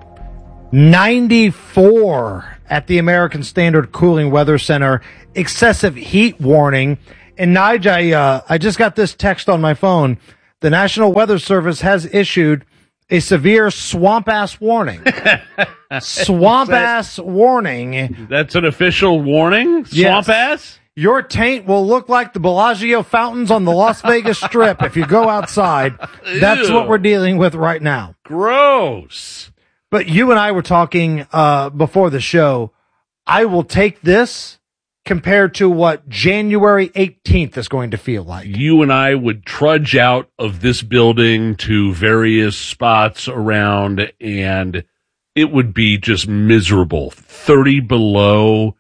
94 at the American Standard Cooling Weather Center. Excessive heat warning. And Nige, I just got this text on my phone. The National Weather Service has issued a severe swamp-ass warning. Swamp-ass warning. That's an official warning? Yes. Swamp-ass? Your taint will look like the Bellagio fountains on the Las Vegas Strip if you go outside. That's what we're dealing with right now. Gross. But you and I were talking before the show. I will take this compared to what January 18th is going to feel like. You and I would trudge out of this building to various spots around, and it would be just miserable. 30 below,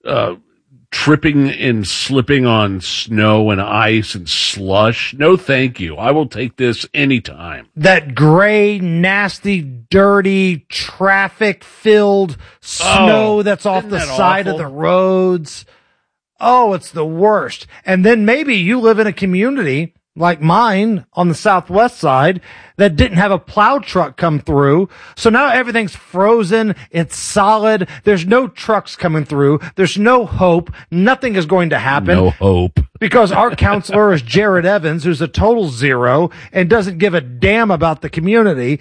tripping and slipping on snow and ice and slush. No, thank you. I will take this anytime. That gray, nasty, dirty, traffic-filled snow that's off the side of the roads. Oh, it's the worst. And then maybe you live in a community like mine on the southwest side that didn't have a plow truck come through. So now everything's frozen. It's solid. There's no trucks coming through. There's no hope. Nothing is going to happen. No hope. Because our counselor is Jared Evans, who's a total zero and doesn't give a damn about the community.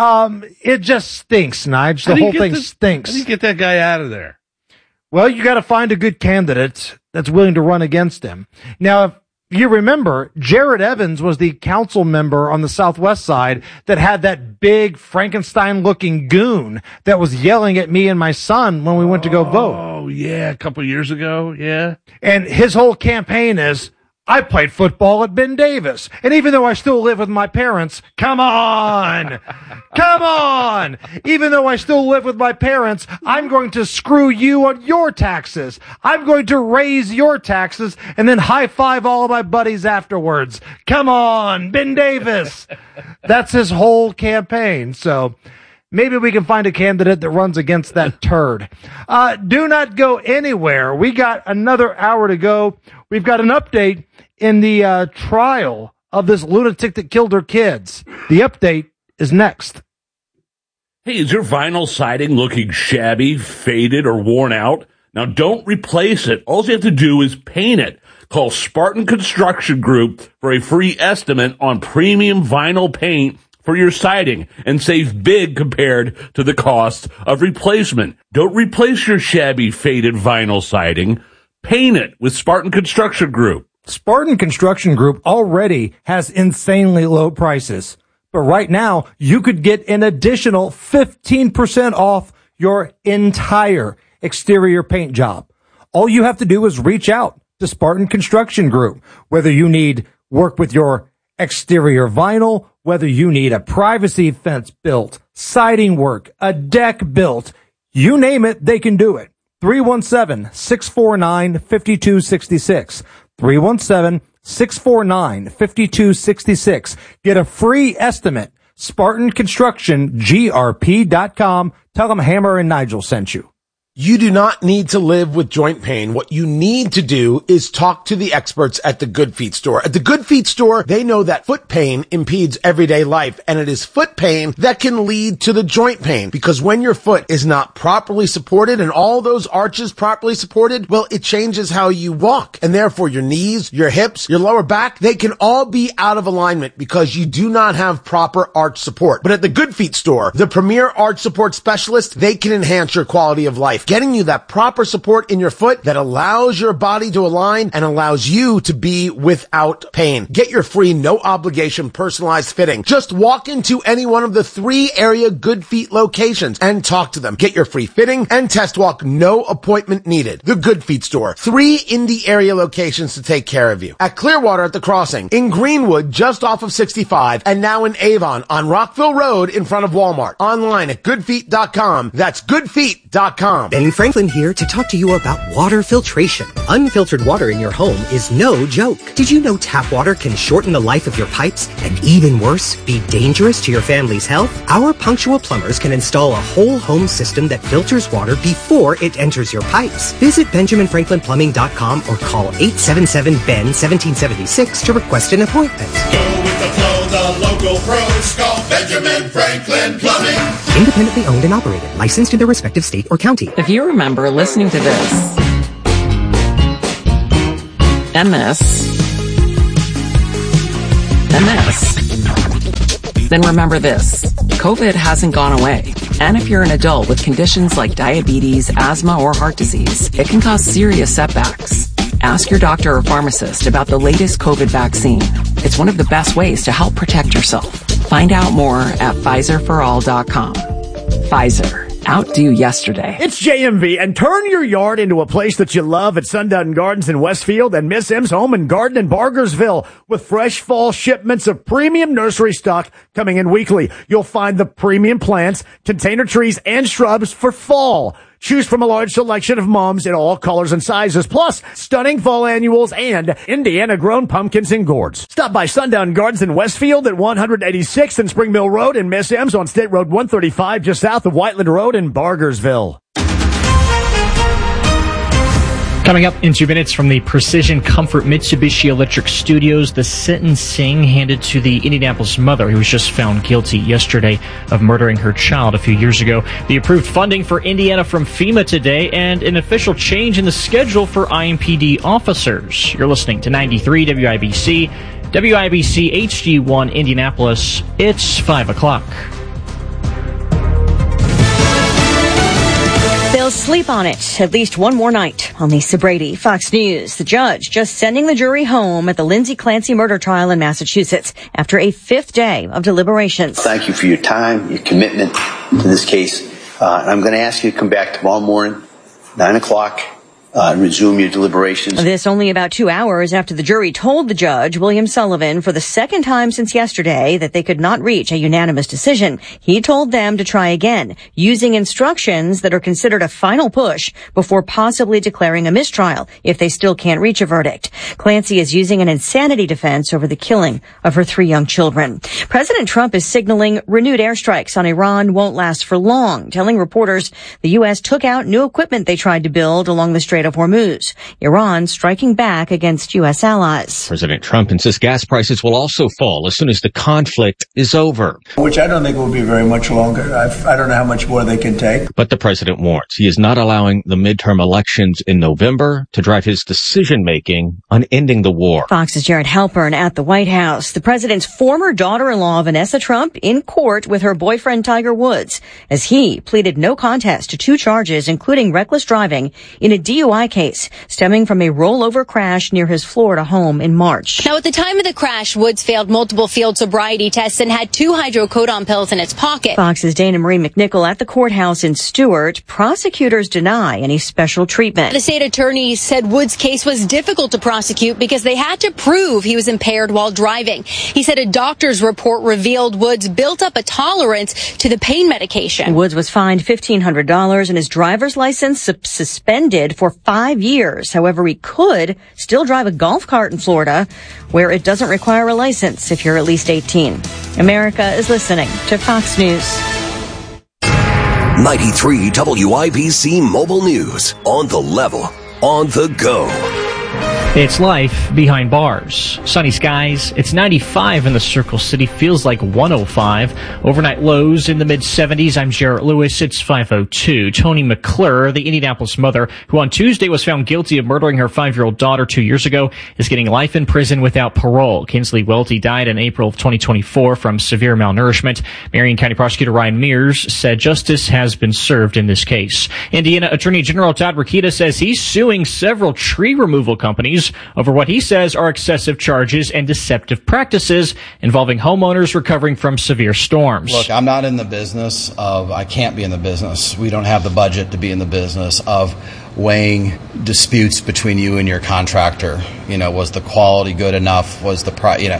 It just stinks, Nige. The whole thing stinks. How do you get that guy out of there? Well, you got to find a good candidate that's willing to run against him. Now, if you remember, Jared Evans was the council member on the southwest side that had that big Frankenstein-looking goon that was yelling at me and my son when we went to go vote. Oh, yeah, a couple years ago, yeah. And his whole campaign is, I played football at Ben Davis. And even though I still live with my parents, come on! Come on! Even though I still live with my parents, I'm going to screw you on your taxes. I'm going to raise your taxes and then high five all of my buddies afterwards. Come on, Ben Davis! That's his whole campaign. So maybe we can find a candidate that runs against that turd. Do not go anywhere. We got another hour to go. We've got an update in the trial of this lunatic that killed her kids. The update is next. Hey, is your vinyl siding looking shabby, faded, or worn out? Now, don't replace it. All you have to do is paint it. Call Spartan Construction Group for a free estimate on premium vinyl paint for your siding and save big compared to the cost of replacement. Don't replace your shabby, faded vinyl siding. Paint it with Spartan Construction Group. Spartan Construction Group already has insanely low prices. But right now, you could get an additional 15% off your entire exterior paint job. All you have to do is reach out to Spartan Construction Group. Whether you need work with your exterior vinyl, whether you need a privacy fence built, siding work, a deck built, you name it, they can do it. 317-649-5266. 317-649-5266. Get a free estimate. SpartanConstructionGRP.com. Tell them Hammer and Nigel sent you. You do not need to live with joint pain. What you need to do is talk to the experts at the Good Feet store. At the Good Feet store, they know that foot pain impedes everyday life, and it is foot pain that can lead to the joint pain. Because when your foot is not properly supported and all those arches properly supported, well, it changes how you walk. And therefore, your knees, your hips, your lower back, they can all be out of alignment because you do not have proper arch support. But at the Good Feet store, the premier arch support specialist, they can enhance your quality of life. getting you that proper support in your foot that allows your body to align and allows you to be without pain. Get your free, no obligation, personalized fitting. Just walk into any one of the 3 area Good Feet locations and talk to them. Get your free fitting and test walk, no appointment needed. The Good Feet store. 3 Indy area locations to take care of you. At Clearwater at the Crossing, in Greenwood just off of 65, and now in Avon on Rockville Road in front of Walmart. Online at goodfeet.com. That's goodfeet.com. Ben Franklin here to talk to you about water filtration. Unfiltered water in your home is no joke. Did you know tap water can shorten the life of your pipes and, even worse, be dangerous to your family's health? Our punctual plumbers can install a whole home system that filters water before it enters your pipes. Visit BenjaminFranklinPlumbing.com or call 877-BEN-1776 to request an appointment. Go with the flow, the local pros call Benjamin Franklin Plumbing. Independently owned and operated, licensed in their respective state or county. If you remember listening to this and this and this, then remember this. COVID hasn't gone away. And if you're an adult with conditions like diabetes, asthma, or heart disease, it can cause serious setbacks. Ask your doctor or pharmacist about the latest COVID vaccine. It's one of the best ways to help protect yourself. Find out more at PfizerForAll.com. Pfizer. Outdo yesterday. It's JMV, and turn your yard into a place that you love at Sundown Gardens in Westfield and Miss M's Home and Garden in Bargersville, with fresh fall shipments of premium nursery stock coming in weekly. You'll find the premium plants, container trees, and shrubs for fall. Choose from a large selection of mums in all colors and sizes, plus stunning fall annuals and Indiana-grown pumpkins and gourds. Stop by Sundown Gardens in Westfield at 186th and Spring Mill Road, and Miss M's on State Road 135 just south of Whiteland Road in Bargersville. Coming up in 2 minutes from the Precision Comfort Mitsubishi Electric Studios, the sentencing handed to the Indianapolis mother who was just found guilty yesterday of murdering her child a few years ago. The approved funding for Indiana from FEMA today, and an official change in the schedule for IMPD officers. You're listening to 93 WIBC, WIBC HD1 Indianapolis. It's 5 o'clock. They'll sleep on it at least one more night. On Lisa Brady, Fox News. The judge just sending the jury home at the Lindsay Clancy murder trial in Massachusetts after a 5th day of deliberations. Thank you for your time, your commitment to this case. I'm going to ask you to come back tomorrow morning, 9 o'clock. Resume your deliberations. This only about 2 hours after the jury told the judge, William Sullivan, for the second time since yesterday, that they could not reach a unanimous decision. He told them to try again, using instructions that are considered a final push before possibly declaring a mistrial if they still can't reach a verdict. Clancy is using an insanity defense over the killing of her 3 young children. President Trump is signaling renewed airstrikes on Iran won't last for long, telling reporters the U.S. took out new equipment they tried to build along the Strait of Hormuz. Iran striking back against U.S. allies. President Trump insists gas prices will also fall as soon as the conflict is over. Which I don't think will be very much longer. I don't know how much more they can take. But the president warns he is not allowing the midterm elections in November to drive his decision-making on ending the war. Fox's Jared Halpern at the White House. The president's former daughter-in-law, Vanessa Trump, in court with her boyfriend, Tiger Woods, as he pleaded no contest to 2 charges, including reckless driving, in a DUI case stemming from a rollover crash near his Florida home in March. Now, at the time of the crash, Woods failed multiple field sobriety tests and had 2 hydrocodone pills in its pocket. Fox's Dana Marie McNichol at the courthouse in Stewart. Prosecutors deny any special treatment. The state attorney said Woods' case was difficult to prosecute because they had to prove he was impaired while driving. He said a doctor's report revealed Woods built up a tolerance to the pain medication. Woods was fined $1,500 and his driver's license suspended for 5 years. However, he could still drive a golf cart in Florida, where it doesn't require a license if you're at least 18. America is listening to Fox News. 93 WIBC Mobile News. On the level, on the go. It's life behind bars. Sunny skies. It's 95 in the Circle City. Feels like 105. Overnight lows in the mid-70s. I'm Jarrett Lewis. It's 5:02. Tony McClure, the Indianapolis mother, who on Tuesday was found guilty of murdering her 5-year-old daughter 2 years ago, is getting life in prison without parole. Kinsley Welty died in April of 2024 from severe malnourishment. Marion County Prosecutor Ryan Mears said justice has been served in this case. Indiana Attorney General Todd Rokita says he's suing several tree removal companies over what he says are excessive charges and deceptive practices involving homeowners recovering from severe storms. Look, I'm not in the business of, I can't be in the business. We don't have the budget to be in the business of weighing disputes between you and your contractor. You know, was the quality good enough? Was the price, you know,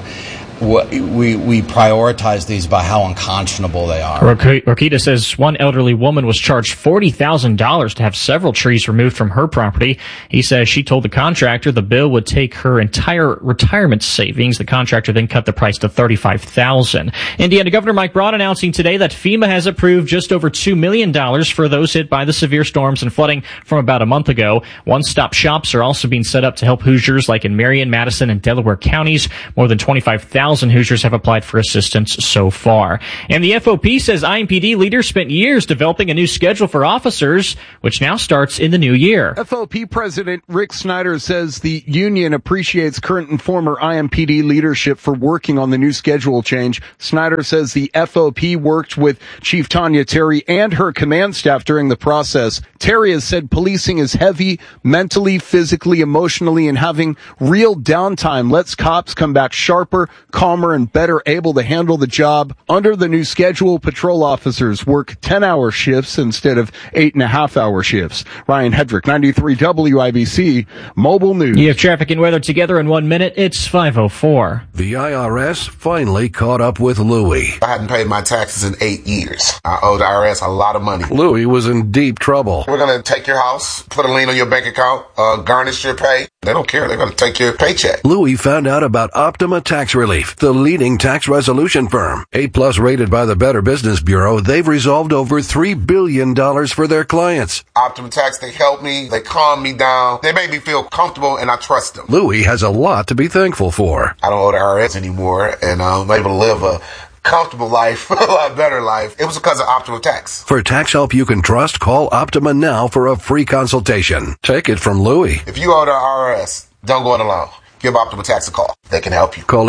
we prioritize these by how unconscionable they are. Rokita says one elderly woman was charged $40,000 to have several trees removed from her property. He says she told the contractor the bill would take her entire retirement savings. The contractor then cut the price to $35,000. Indiana Governor Mike Braun announcing today that FEMA has approved just over $2 million for those hit by the severe storms and flooding from about a month ago. One-stop shops are also being set up to help Hoosiers like in Marion, Madison, and Delaware counties. More than 25,000 Hoosiers have applied for assistance so far. And the FOP says IMPD leaders spent years developing a new schedule for officers, which now starts in the new year. FOP President Rick Snyder says the union appreciates current and former IMPD leadership for working on the new schedule change. Snyder says the FOP worked with Chief Tanya Terry and her command staff during the process. Terry has said policing is heavy, mentally, physically, emotionally, and having real downtime lets cops come back sharper, calmer, and better able to handle the job. Under the new schedule, patrol officers work 10-hour shifts instead of 8.5-hour shifts. Ryan Hedrick, 93 WIBC, Mobile News. You have traffic and weather together in 1 minute. It's 5:04. The IRS finally caught up with Louie. I hadn't paid my taxes in 8 years. I owe the IRS a lot of money. Louie was in deep trouble. We're going to take your house, put a lien on your bank account, garnish your pay. They don't care. They're going to take your paycheck. Louie found out about Optima Tax Relief, the leading tax resolution firm. A+ rated by the Better Business Bureau, they've resolved over $3 billion for their clients. Optima Tax, they help me. They calm me down. They make me feel comfortable, and I trust them. Louie has a lot to be thankful for. I don't owe the IRS anymore, and I'm able to live a comfortable life, a lot better life. It was because of Optima Tax. For tax help you can trust, call Optima now for a free consultation. Take it from Louie. If you owe the IRS, don't go it alone. Give Optima Tax a call. They can help you. Call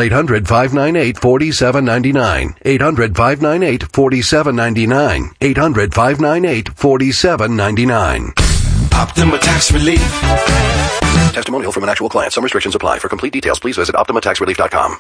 800-598-4799. 800-598-4799. 800-598-4799. Optima Tax Relief. Testimonial from an actual client. Some restrictions apply. For complete details, please visit OptimaTaxRelief.com.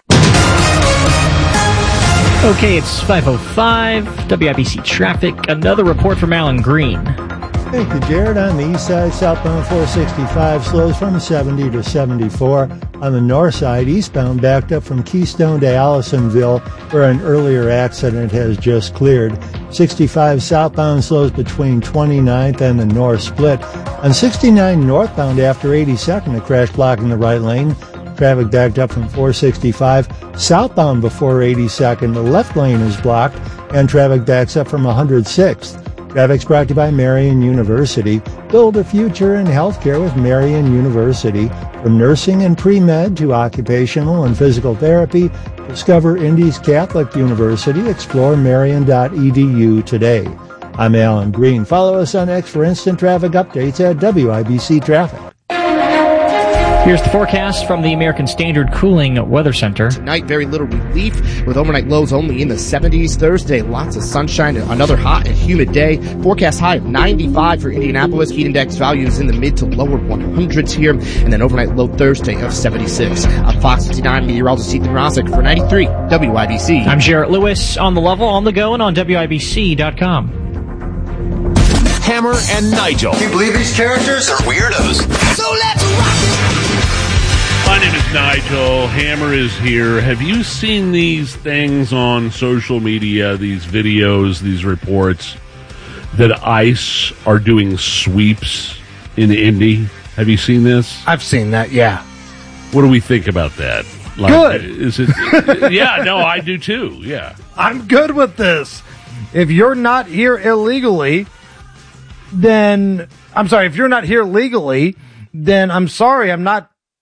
Okay, it's 5:05. WIBC traffic. Another report from Alan Green. Thank you, Jared. On the east side, southbound 465 slows from 70 to 74. On the north side, eastbound backed up from Keystone to Allisonville, where an earlier accident has just cleared. 65 southbound slows between 29th and the north split. On 69 northbound after 82nd, a crash blocking the right lane. Traffic backed up from 465 southbound before 82nd. The left lane is blocked, and traffic backs up from 106th. Traffic's brought to you by Marion University. Build a future in healthcare with Marion University. From nursing and pre-med to occupational and physical therapy, discover Indy's Catholic University. Explore marion.edu today. I'm Alan Green. Follow us on X for instant traffic updates at WIBC Traffic. Here's the forecast from the American Standard Cooling Weather Center. Tonight, very little relief with overnight lows only in the 70s. Thursday, lots of sunshine and another hot and humid day. Forecast high of 95 for Indianapolis. Heat index values in the mid to lower 100s here. And then overnight low Thursday of 76. I'm Fox 59 meteorologist Ethan Rosick for 93 WIBC. I'm Jarrett Lewis on the level, on the go, and on WIBC.com. Hammer and Nigel. Can you believe these characters are weirdos? So let's rock it! My name is Nigel. Hammer is here. Have you seen these things on social media, these videos, these reports, that ICE are doing sweeps in Indy? Have you seen this? I've seen that, yeah. What do we think about that? Like, good. Is it? Yeah, no, I do too, yeah. I'm good with this. If you're not here illegally, then, I'm sorry, if you're not here legally, then I'm sorry, I'm not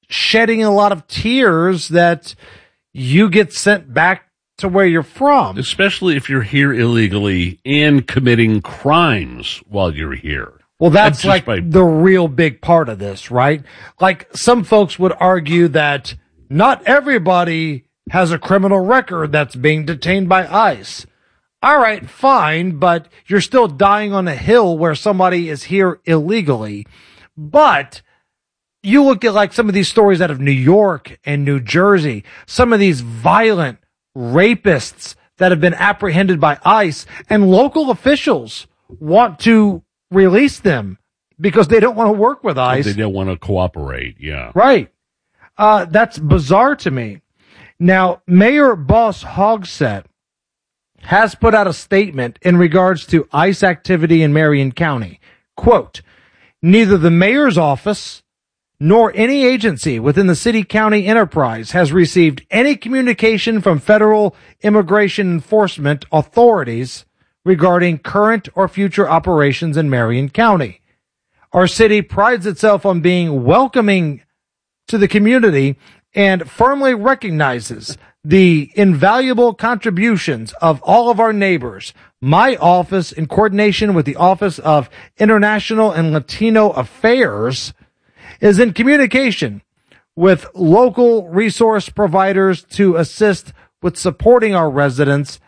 shedding a lot of tears that you get sent back to where you're from. Especially if you're here illegally and committing crimes while you're here. Well, that's like the real big part of this, right? Like some folks would argue that not everybody has a criminal record that's being detained by ICE. All right, fine, but you're still dying on a hill where somebody is here illegally. But you look at like some of these stories out of New York and New Jersey, some of these violent rapists that have been apprehended by ICE, and local officials want to release them because they don't want to work with ICE. They don't want to cooperate, yeah. Right. That's bizarre to me. Now, Mayor Boss Hogsett has put out a statement in regards to ICE activity in Marion County. Quote, neither the mayor's office nor any agency within the city-county enterprise has received any communication from federal immigration enforcement authorities regarding current or future operations in Marion County. Our city prides itself on being welcoming to the community and firmly recognizes the invaluable contributions of all of our neighbors. My office, in coordination with the Office of International and Latino Affairs, is in communication with local resource providers to assist with supporting our residents